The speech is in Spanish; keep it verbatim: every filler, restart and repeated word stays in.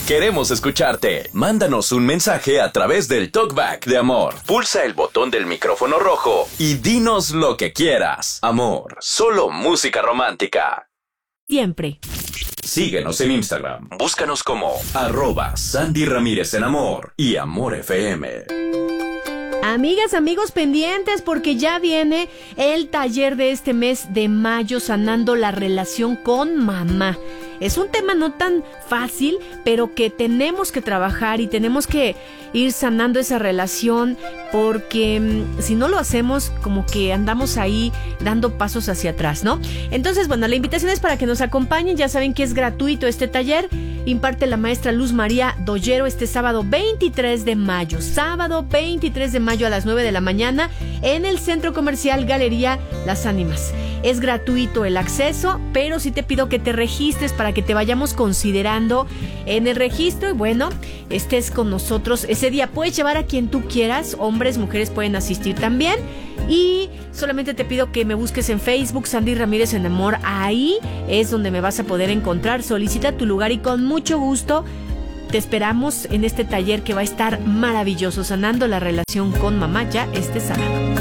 Queremos escucharte. Mándanos un mensaje a través del Talkback de Amor. Pulsa el botón del micrófono rojo y dinos lo que quieras. Amor, solo música romántica. Siempre. Síguenos en Instagram. Búscanos como arroba Sandy Ramírez en Amor y Amor F M. Amigas, amigos pendientes, porque ya viene el taller de este mes de mayo, sanando la relación con mamá. Es un tema no tan fácil, pero que tenemos que trabajar y tenemos que ir sanando esa relación, porque mmm, si no lo hacemos, como que andamos ahí dando pasos hacia atrás, ¿no? Entonces, bueno, la invitación es para que nos acompañen. Ya saben que es gratuito este taller. Imparte la maestra Luz María Dollero este sábado veintitrés de mayo. Sábado veintitrés de mayo a las nueve de la mañana en el Centro Comercial Galería Las Ánimas. Es gratuito el acceso, pero sí te pido que te registres para que te vayamos considerando en el registro y bueno, estés con nosotros ese día. Puedes llevar a quien tú quieras, hombres, mujeres pueden asistir también. Y solamente te pido que me busques en Facebook, Sandy Ramírez en Amor. Ahí es donde me vas a poder encontrar. Solicita tu lugar y con mucho gusto te esperamos en este taller que va a estar maravilloso, sanando la relación con mamá ya este sábado.